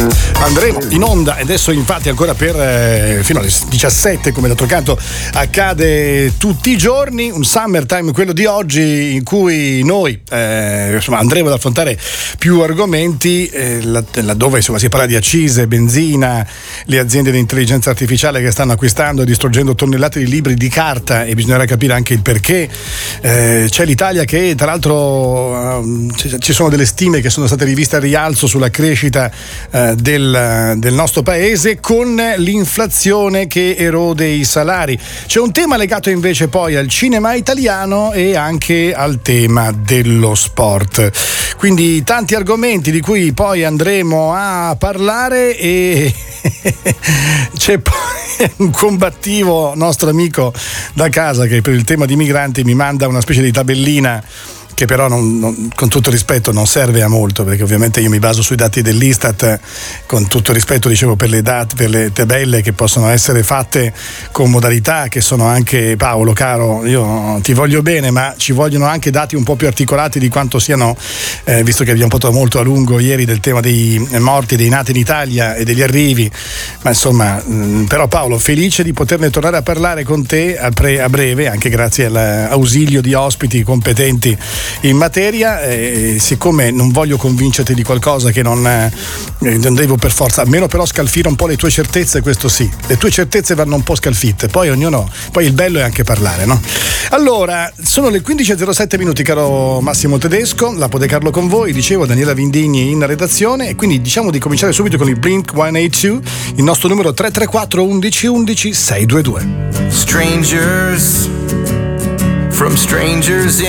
Andremo in onda, e adesso infatti ancora per fino alle 17, come d'altro canto accade tutti i giorni, un summertime, quello di oggi, in cui noi insomma andremo ad affrontare più argomenti, laddove insomma si parla di accise, benzina, le aziende di intelligenza artificiale che stanno acquistando e distruggendo tonnellate di libri di carta, e bisognerà capire anche il perché. C'è l'Italia che tra l'altro ci sono delle stime che sono state riviste al rialzo sulla crescita del nostro paese, con l'inflazione che erode i salari. C'è un tema legato invece poi al cinema italiano e anche al tema dello sport, quindi tanti argomenti di cui poi andremo a parlare. E c'è poi un combattivo nostro amico da casa che per il tema di migranti mi manda una specie di tabellina che però con tutto rispetto non serve a molto, perché ovviamente io mi baso sui dati dell'Istat, con tutto rispetto dicevo per le date, per le tabelle che possono essere fatte con modalità che sono anche, Paolo caro, io ti voglio bene, ma ci vogliono anche dati un po' più articolati di quanto siano, visto che abbiamo parlato molto a lungo ieri del tema dei morti, dei nati in Italia e degli arrivi, ma insomma, però Paolo, felice di poterne tornare a parlare con te a breve, anche grazie all'ausilio di ospiti competenti in materia, siccome non voglio convincerti di qualcosa che non devo per forza, almeno però scalfire un po' le tue certezze, questo sì, le tue certezze vanno un po' scalfite, poi il bello è anche parlare, no? Allora, sono le 15:07 minuti, caro Massimo Tedesco, la Podecarlo con voi, dicevo, Daniela Vindigni in redazione, e quindi diciamo di cominciare subito con il Blink 182, il nostro numero 334 11 11 622. Strangers from strangers